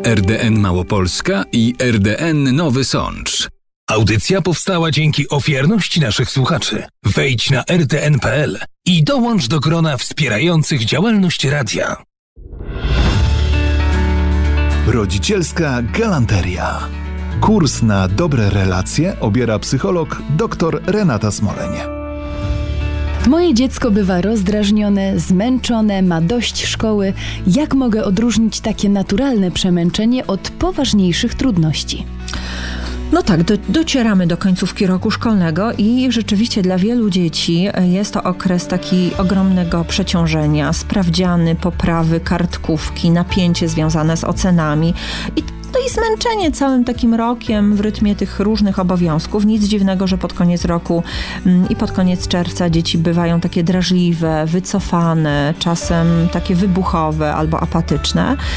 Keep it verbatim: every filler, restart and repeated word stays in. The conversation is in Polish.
R D N Małopolska i R D N Nowy Sącz. Audycja powstała dzięki ofiarności naszych słuchaczy. Wejdź na r t n kropka p l i dołącz do grona wspierających działalność radia. Rodzicielska galanteria. Kurs na dobre relacje obiera psycholog dr Renata Smoleń. Moje dziecko bywa rozdrażnione, zmęczone, ma dość szkoły. Jak mogę odróżnić takie naturalne przemęczenie od poważniejszych trudności? No tak, do, docieramy do końcówki roku szkolnego i rzeczywiście dla wielu dzieci jest to okres taki ogromnego przeciążenia, sprawdziany, poprawy, kartkówki, napięcie związane z ocenami i no i zmęczenie całym takim rokiem w rytmie tych różnych obowiązków. Nic dziwnego, że pod koniec roku mm, i pod koniec czerwca dzieci bywają takie drażliwe, wycofane, czasem takie wybuchowe albo apatyczne.